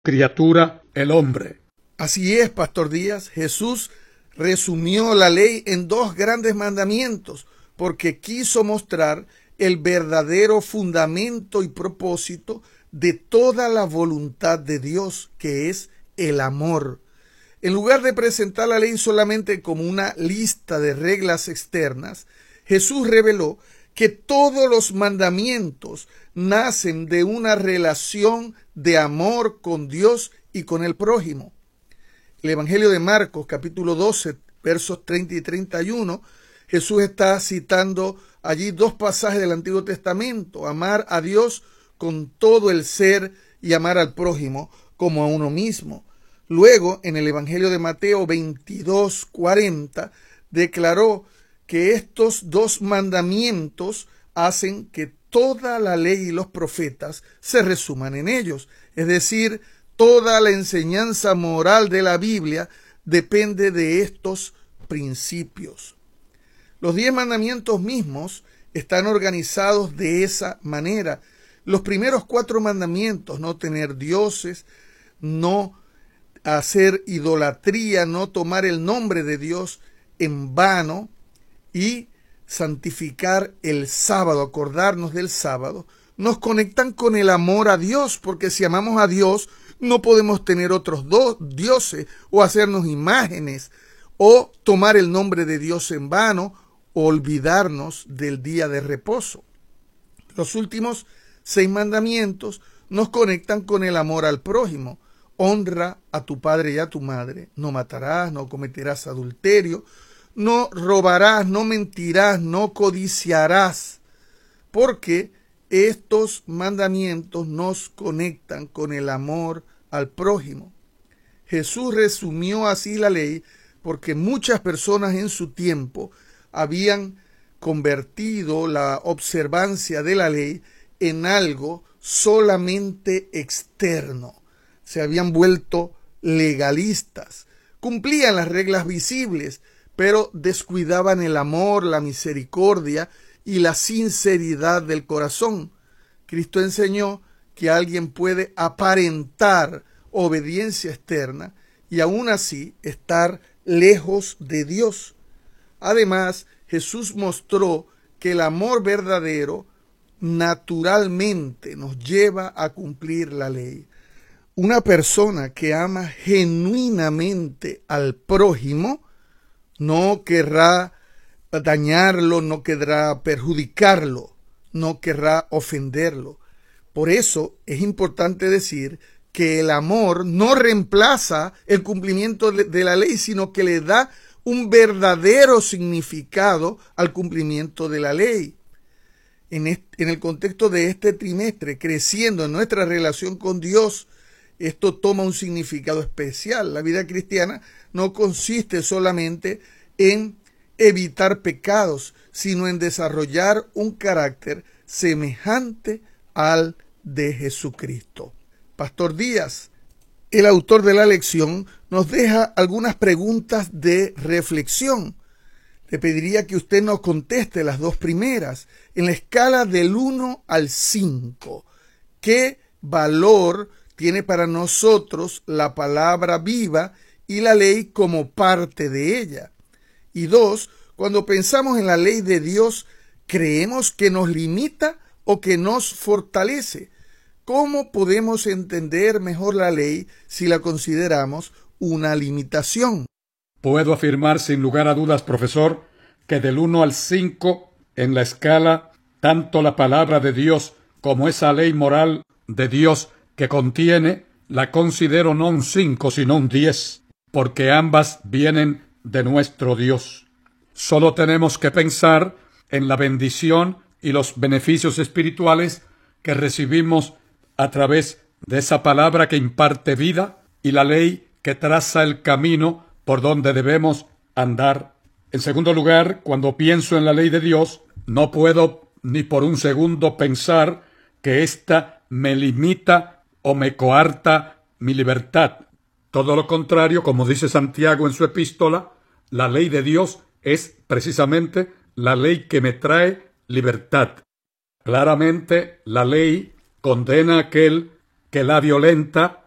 criatura, el hombre. Así es, Pastor Díaz. Jesús resumió la ley en dos grandes mandamientos porque quiso mostrar el verdadero fundamento y propósito de toda la voluntad de Dios, que es el amor. En lugar de presentar la ley solamente como una lista de reglas externas, Jesús reveló que todos los mandamientos nacen de una relación de amor con Dios y con el prójimo. El Evangelio de Marcos, capítulo 12, versos 30 y 31, Jesús está citando allí dos pasajes del Antiguo Testamento: amar a Dios con todo el ser y amar al prójimo como a uno mismo. Luego, en el Evangelio de Mateo 22, 40, declaró que estos dos mandamientos hacen que toda la ley y los profetas se resuman en ellos. Es decir, toda la enseñanza moral de la Biblia depende de estos principios. Los 10 mandamientos mismos están organizados de esa manera. Los primeros 4 mandamientos: no tener dioses, no hacer idolatría, no tomar el nombre de Dios en vano y santificar el sábado, acordarnos del sábado, nos conectan con el amor a Dios, porque si amamos a Dios no podemos tener otros dos dioses o hacernos imágenes o tomar el nombre de Dios en vano o olvidarnos del día de reposo. Los últimos 6 mandamientos nos conectan con el amor al prójimo. Honra a tu padre y a tu madre. No matarás, no cometerás adulterio, no robarás, no mentirás, no codiciarás, porque estos mandamientos nos conectan con el amor al prójimo. Jesús resumió así la ley porque muchas personas en su tiempo habían convertido la observancia de la ley en algo solamente externo. Se habían vuelto legalistas, cumplían las reglas visibles, pero descuidaban el amor, la misericordia y la sinceridad del corazón. Cristo enseñó que alguien puede aparentar obediencia externa y aún así estar lejos de Dios. Además, Jesús mostró que el amor verdadero naturalmente nos lleva a cumplir la ley. Una persona que ama genuinamente al prójimo no querrá dañarlo, no querrá perjudicarlo, no querrá ofenderlo. Por eso es importante decir que el amor no reemplaza el cumplimiento de la ley, sino que le da un verdadero significado al cumplimiento de la ley. En el contexto de este trimestre, creciendo en nuestra relación con Dios, esto toma un significado especial. La vida cristiana no consiste solamente en evitar pecados, sino en desarrollar un carácter semejante al de Jesucristo. Pastor Díaz, el autor de la lección, nos deja algunas preguntas de reflexión. Le pediría que usted nos conteste las dos primeras. En la escala del 1 al 5, ¿qué valor tiene para nosotros la palabra viva y la ley como parte de ella? Y 2, cuando pensamos en la ley de Dios, ¿creemos que nos limita o que nos fortalece? ¿Cómo podemos entender mejor la ley si la consideramos una limitación? Puedo afirmar sin lugar a dudas, profesor, que del 1 al 5 en la escala, tanto la palabra de Dios como esa ley moral de Dios que contiene, la considero no un 5 sino un 10, porque ambas vienen de nuestro Dios. Solo tenemos que pensar en la bendición y los beneficios espirituales que recibimos a través de esa palabra que imparte vida y la ley que traza el camino por donde debemos andar. En segundo lugar, cuando pienso en la ley de Dios, no puedo ni por un segundo pensar que ésta me limita o me coarta mi libertad. Todo lo contrario, como dice Santiago en su epístola, la ley de Dios es precisamente la ley que me trae libertad. Claramente, la ley condena a aquel que la violenta